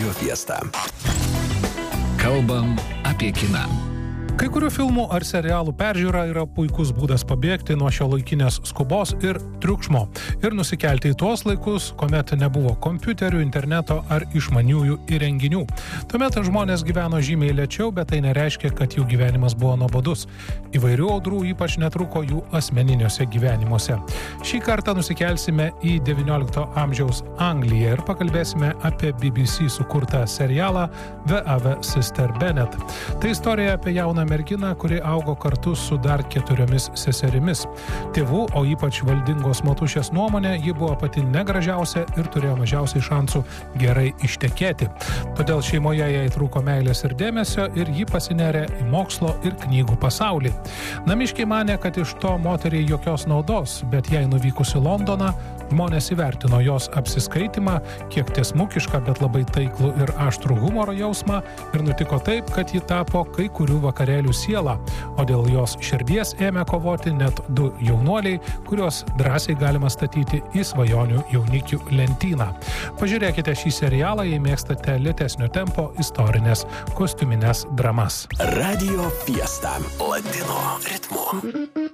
Radio Fiesta. Kalbam apie kiną. Kai kurių filmų ar serialų peržiūra yra puikus būdas pabėgti nuo šiuolaikinės skubos ir triukšmo ir nusikelti į tuos laikus, kuomet nebuvo kompiuterių, interneto ar išmaniųjų įrenginių. Tuomet žmonės gyveno žymiai lėčiau, bet tai nereiškia, kad jų gyvenimas buvo nuobodus. Įvairių audrų ypač netruko jų asmeniniuose gyvenimuose. Šį kartą nusikelsime į XIX amžiaus Angliją ir pakalbėsime apie BBC sukurtą serialą The Other Sister Bennet. Tai istorija apie jauną merginą, kuri augo kartu su dar 4 seserimis. Tėvų, o ypač valdingos motušės nuomonė, ji buvo pati negražiausia ir turėjo mažiausiai šansų gerai ištekėti. Todėl šeimoje jai trūko meilės ir dėmesio ir ji pasinerė į mokslo ir knygų pasaulį. Namiškiai manė, kad iš to moteriai jokios naudos, bet jai nuvykus į Londoną, žmonės įvertino jos apsiskaitimą, kiek tiesmukišką, bet labai taiklų ir aštrų humoro jausmą ir nutiko taip, kad ji tapo kai kurių vakarėlių siela, o dėl jos širdies ėmė kovoti net 2 jaunuoliai, kuriuos drąsiai galima statyti į svajonių jaunikių lentyną. Pažiūrėkite šį serialą, jei mėgstate lėtesnio tempo istorinės kostiuminės dramas. Radio Fiesta. Latino ritmu.